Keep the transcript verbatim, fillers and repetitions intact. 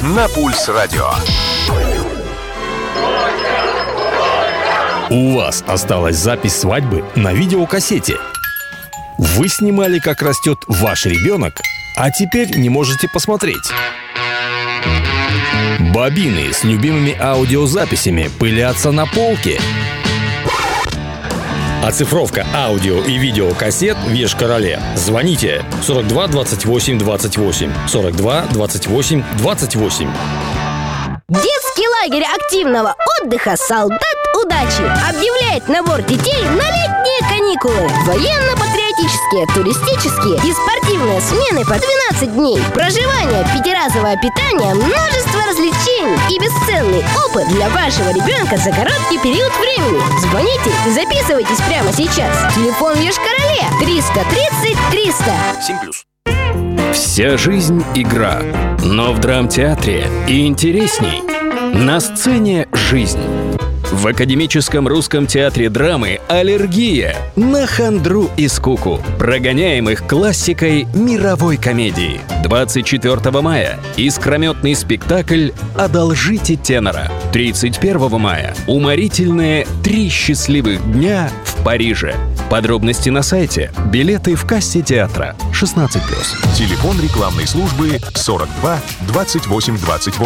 на Пульс Радио. У вас осталась запись свадьбы на видеокассете. Вы снимали, как растет ваш ребенок, а теперь не можете посмотреть. Бобины с любимыми аудиозаписями пылятся на полке. Оцифровка аудио и видеокассет в Еш-Короле. Звоните сорок два двадцать восемь двадцать восемь, сорок два двадцать восемь двадцать восемь. Детский лагерь активного отдыха «Солдат удачи» объявляет набор детей на летние каникулы. Военно-патриотические, туристические и спортивные смены по двенадцать дней. Проживание, пятиразовое питание, множество развлечений и бесценный опыт для вашего ребенка за короткий период времени. Звоните и записывайтесь прямо сейчас. Телефон в Еш-Короле триста тридцать триста. семь плюс. Вся жизнь — игра, но в драмтеатре и интересней. На сцене жизнь. В Академическом русском театре драмы аллергия на хандру и скуку. Прогоняем их классикой мировой комедии. двадцать четвёртого мая искрометный спектакль «Одолжите тенора». тридцать первого мая уморительные «Три счастливых дня» в Париже. Подробности на сайте. Билеты в кассе театра. шестнадцать плюс. Телефон рекламной службы сорок два двадцать восемь двадцать восемь.